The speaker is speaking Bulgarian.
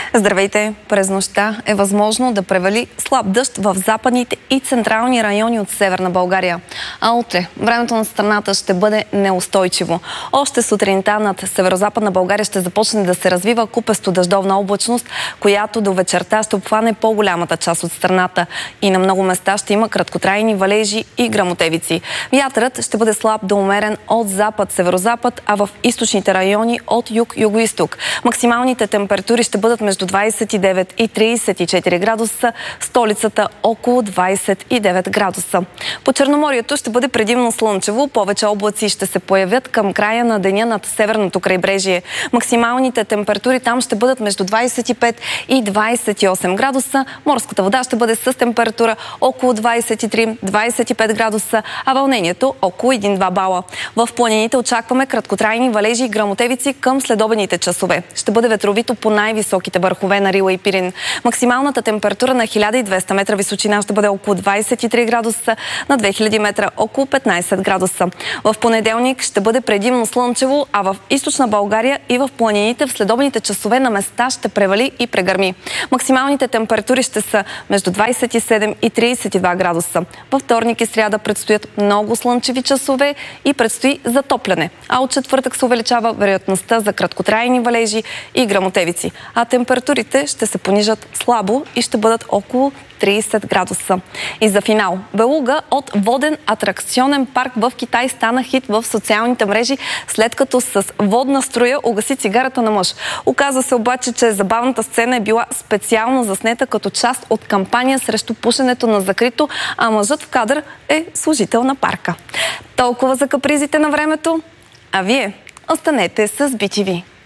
Здравейте! През нощта е възможно да превали слаб дъжд в западните и централни райони от Северна България. А утре времето на страната ще бъде неустойчиво. Още сутринта над северозападна България ще започне да се развива купесто дъждовна облачност, която до вечерта ще обхване по-голямата част от страната. И на много места ще има краткотрайни валежи и гръмотевици. Вятърът ще бъде слаб до умерен от запад-северозапад, а в източните райони от юг-югоизток. Максималните температури ще бъдат между 29 и 34 градуса, столицата около 29 градуса. По Черноморието ще бъде предимно слънчево, повече облаци ще се появят към края на деня над северното крайбрежие. Максималните температури там ще бъдат между 25 и 28 градуса. Морската вода ще бъде с температура около 23-25 градуса, а вълнението около 1-2 бала. В планините очакваме краткотрайни валежи и гръмотевици към следобедните часове. Ще бъде ветровито по най-високите върхове на Рила и Пирин. Максималната температура на 1200 метра височина ще бъде около 23 градуса, на 2000 метра около 15 градуса. В понеделник ще бъде предимно слънчево, а в източна България и в планините в следобедните часове на места ще превали и прегърми. Максималните температури ще са между 27 и 32 градуса. Във вторник и сряда предстоят много слънчеви часове и предстои затопляне. А от четвъртък се увеличава вероятността за краткотрайни валежи и гръмотевици. А температурите ще се понижат слабо и ще бъдат около 30 градуса. И за финал, белуга от воден атракционен парк в Китай стана хит в социалните мрежи, след като с водна струя угаси цигарата на мъж. Оказва се обаче, че забавната сцена е била специално заснета като част от кампания срещу пушенето на закрито, а мъжът в кадър е служител на парка. Толкова за капризите на времето, а вие останете с BTV.